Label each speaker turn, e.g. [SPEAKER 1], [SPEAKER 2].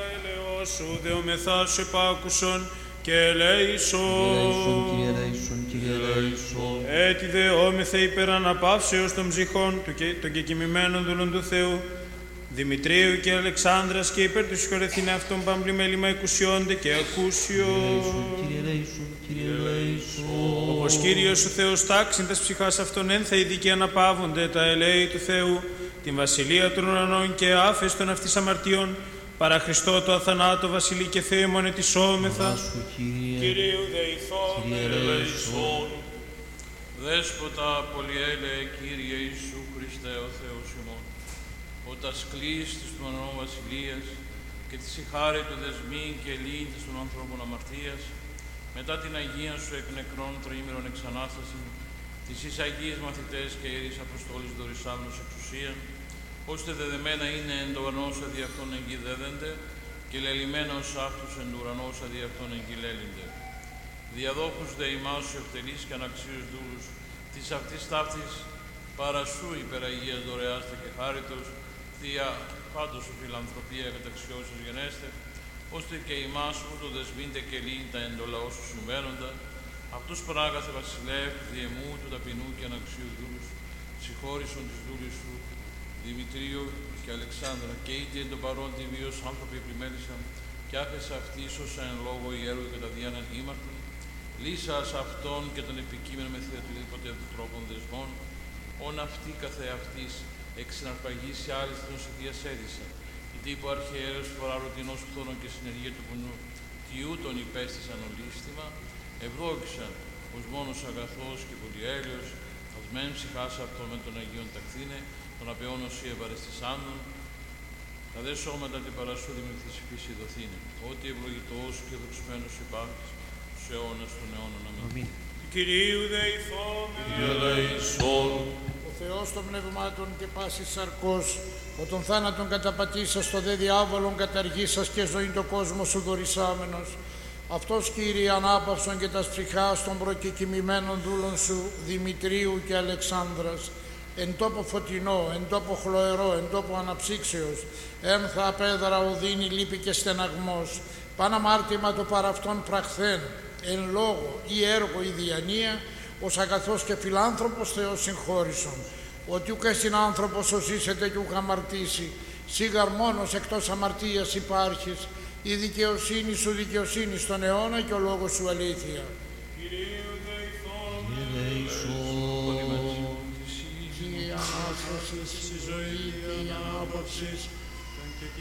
[SPEAKER 1] Σου δεομεθά σου επάκουσον και ελέησον.
[SPEAKER 2] Κύριε ελέησον.
[SPEAKER 1] Έτι δεόμεθε υπέρ αναπαύσεως των ψυχών των κεκοιμημένων δούλων του Θεού, Δημητρίου και Αλεξάνδρας, και υπέρ του συγχωρεθήνε αυτών παμπλημέλημα εκουσιώνται και ακούσιο.
[SPEAKER 2] Κύριε ελέησον.
[SPEAKER 1] Όπως Κύριος ο Θεός τάξιν τας ψυχάς αυτών εν θα ειδικοί αναπαύονται τα ελέη του Θεού, την βασιλεία των ουρανών και άφες των αυτής αμαρτιών, παρά Χριστό το αθανάτο βασιλεί και Θεέ μονετισόμεθα. Κυρίου δεηθών ελέησον.
[SPEAKER 3] Δέσποτα πολυέλεε Κύριε Ιησού Χριστέ ο Θεός ημών, όταν κλείστης του ουρανού βασιλείας και της χάρη του δεσμήν και λύτης των ανθρώπων αμαρτίας, μετά την Αγία σου εκ νεκρών τριήμερων εξανάσταση, της εις Αγίες μαθητές και ιερείς Αποστόλης δωρησάμενος εξουσίαν, ώστε δεδεμένα είναι εν το ουρανός αδι αυτόν εγκυδέδενται και λελειμμένα ως αυτούς εν το ουρανός αδι αυτόν εγκυλέλληνται. Διαδόχους δε ημάς σου ευτελείς και αναξίους δούλους, της αυτής ταύτης παρασού υπεραγίας δωρεάστε και χάριτος, θεία πάντως σου φιλανθρωπία καταξιώσεως γενέστε, ώστε και ημάς που το δεσμήντε και λύντα εν το λαό σου συμβαίνοντα, αυτούς πράγαθε βασιλεύ, διεμού του ταπεινού και αναξίου δούλους, συγχώρησον τις δούλες σου, Δημητρίου και Αλεξάνδρα, και ήδη εν το παρόν τη βίος άνθρωποι επιμέλησαν, και άφεσα αυτή όσα εν λόγω ιέρου κατά διάναν ήμαρτον, λύσας αυτών και των επικείμενων με θεατουδήποτε τρόπων δεσμών, όν αυτή καθεαυτής εξυναρπαγής σε άλλης των σε διασέδησαν, γιατί υπό αρχιέρεως φοράρωτινός φθόνων και συνεργεία του πουνού, τι ούτων υπέστησαν ολίσθημα, ευδόξαν ως μόνος αγαθός και πολυέλεος, ας μεν ψυχάσα αυτό με τον Αγίον τακτήνε, των απαιών οσί ευαρεστησάντων, τα δε σώματα την παρασού δημιουργηθείς φύση δοθήνε, ότι ευλογητός και δοξημένος υπάρχεις, στους αιώνας των αιώνων. Αμήν.
[SPEAKER 1] Κυρίου δεηθών
[SPEAKER 3] ελέησον.
[SPEAKER 4] Ο Θεός των πνευμάτων και πάσης σαρκός, ο των θάνατων καταπατήσας, το δε διάβολον καταργήσας και ζωήν το κόσμο σου δωρησάμενος, αυτός, Κύριε, ανάπαυσον και τας ψυχάς των προκεκοιμημένων δούλων σου, Δημητρίου και Αλεξάνδρας, εν τόπο φωτεινό, εν τόπο χλωερό, εν τόπο αναψύξεως, έμθα απέδρα οδύνη λύπη και στεναγμός, παν αμάρτημα το παραυτόν πραχθέν, εν λόγω ή έργο ή διανία, ως αγαθός και φιλάνθρωπος Θεός συγχώρησον, ότι ούκ εστιν άνθρωπος ως ζήσετε κι ούκ αμαρτήσει, σίγαρ μόνος εκτός αμαρτίας υπάρχεις, η δικαιοσύνη σου δικαιοσύνη στον αιώνα και ο λόγος σου αλήθεια.
[SPEAKER 1] Κυρίου δεηθών
[SPEAKER 4] η Ανάσταση, η ζωή και η ανάπαυση,